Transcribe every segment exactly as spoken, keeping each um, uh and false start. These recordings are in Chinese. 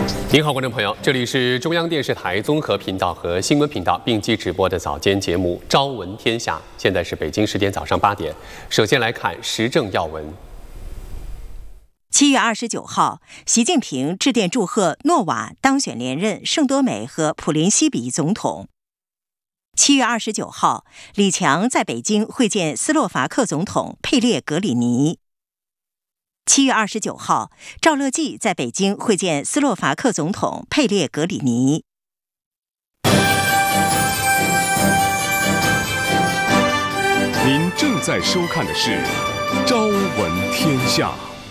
您好，观众朋友，这里是中央电视台综合频道和新闻频道并机直播的早间节目《朝闻天下》，现在是北京时间早上八点。首先来看时政要闻。 七月二十九号，习近平致电祝贺诺瓦当选连任圣多美和普林西比总统。七月二十九号，李强在北京会见斯洛伐克总统佩列格里尼。七月二十九号，赵乐际在北京会见斯洛伐克总统佩列格里尼。 您正在收看的是《朝闻天下》。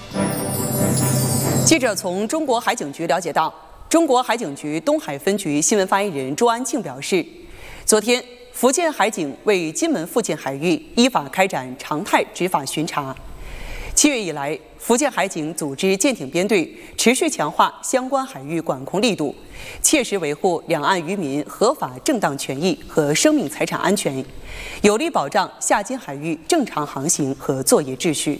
记者从中国海警局了解到，中国海警局东海分局新闻发言人朱安庆表示，昨天福建海警为金门附近海域依法开展常态执法巡查。七月以来，福建海警组织舰艇编队，持续强化相关海域管控力度，切实维护两岸渔民合法正当权益和生命财产安全，有力保障下金海域正常航行和作业秩序。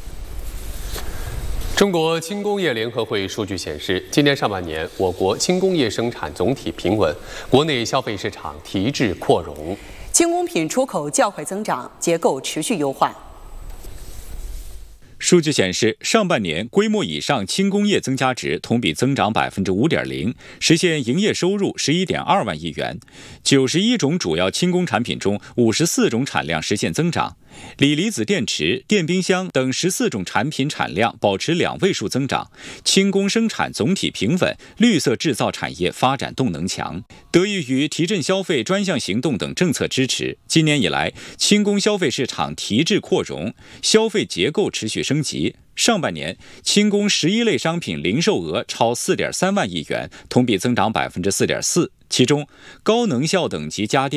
中国轻工业联合会数据显示，今年上半年我国轻工业生产总体平稳，国内消费市场提质扩容， 轻工品出口较快增长，结构持续优化。 数据显示，上半年规模以上轻工业增加值同比增长百分之五点零，实现营业收入十一点二万亿元。九十一种主要轻工产品中，五十四种产量实现增长。锂离子电池、电冰箱等十四种产品产量保持两位数增长，轻工生产总体平稳，绿色制造产业发展动能强。得益于提振消费专项行动等政策支持，今年以来，轻工消费市场提质扩容，消费结构持续升级。上半年，轻工十一类商品零售额超四点三万亿元，同比增长百分之四点四，其中高能效等级家电